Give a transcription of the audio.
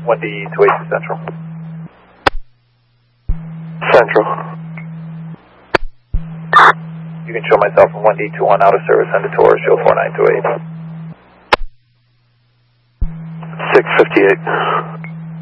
1D282 Central. Central. You can show myself from 1D21 out of service under Taurus, show 4928. 658.